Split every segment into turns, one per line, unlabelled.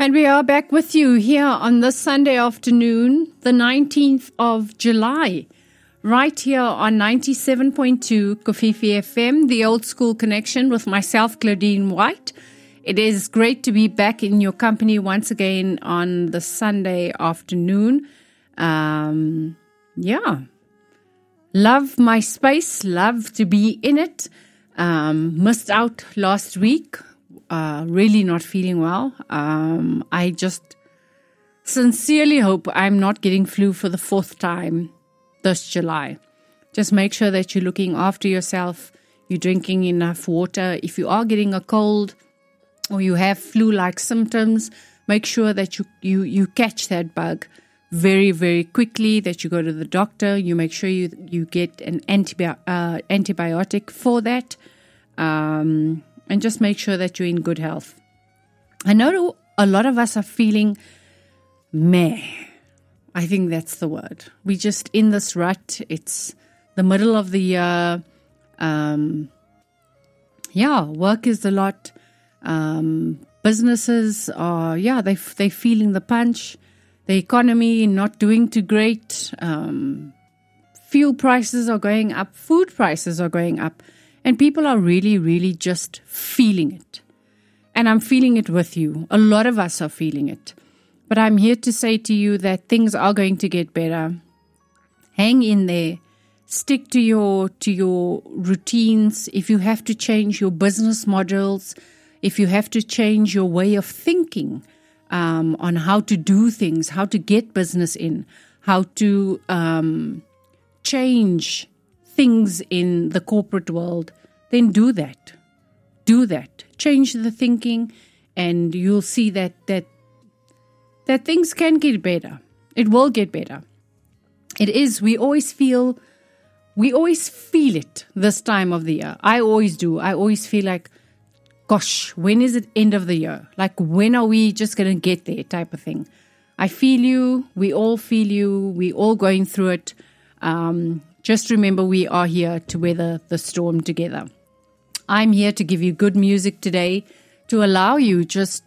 And we are back with you here on this Sunday afternoon, the 19th of July, right here on 97.2 Kofifi FM, the old school connection with myself, Claudine White. It is great to be back in your company once again on the Sunday afternoon. Love my space, love to be in it. Missed out last week. Really not feeling well. I just sincerely hope I'm not getting flu for the fourth time this July. Just make sure that you're looking after yourself. You're drinking enough water. If you are getting a cold or you have flu-like symptoms, make sure that you catch that bug very, very quickly, that you go to the doctor. You make sure you get an antibiotic for that. And just make sure that you're in good health. I know a lot of us are feeling meh. I think that's the word. We're just in this rut. It's the middle of the year. Work is a lot. Businesses are, they're feeling the punch. The economy not doing too great. Fuel prices are going up. Food prices are going up. And people are really, really just feeling it. And I'm feeling it with you. A lot of us are feeling it. But I'm here to say to you that things are going to get better. Hang in there. Stick to your routines. If you have to change your business models, if you have to change your way of thinking on how to do things, how to get business in, how to change things in the corporate world, then do that. Do that. Change the thinking, and you'll see that things can get better. It will get better. It is. We always feel it this time of the year. I always do. I always feel like, gosh, when is it end of the year? Like, when are we just going to get there type of thing? I feel you. We all feel you. We all going through it. Just remember, we are here to weather the storm together. I'm here to give you good music today, to allow you just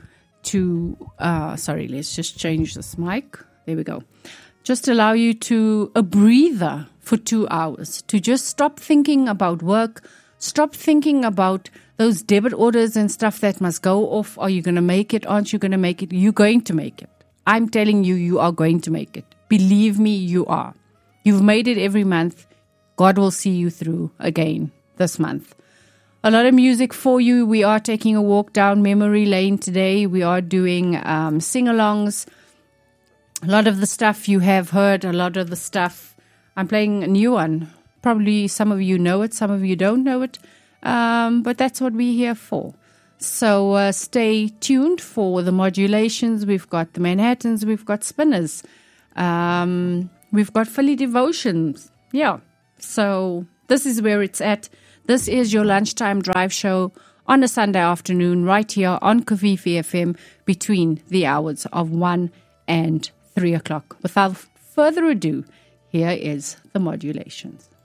let's just change this mic. There we go. Just allow you to a breather for 2 hours, to just stop thinking about work, stop thinking about those debit orders and stuff that must go off. Are you going to make it? Aren't you going to make it? You're going to make it. I'm telling you, you are going to make it. Believe me, you are. You've made it every month. God will see you through again this month. A lot of music for you. We are taking a walk down memory lane today. We are doing sing-alongs. A lot of the stuff you have heard, a lot of the stuff. I'm playing a new one. Probably some of you know it, some of you don't know it. But that's what we're here for. So stay tuned for the modulations. We've got the Manhattans. We've got Spinners. We've got Philly Devotions. Yeah. So this is where it's at. This is your lunchtime drive show on a Sunday afternoon right here on Kofifi FM between the hours of 1 and 3 o'clock. Without further ado, here is the modulations.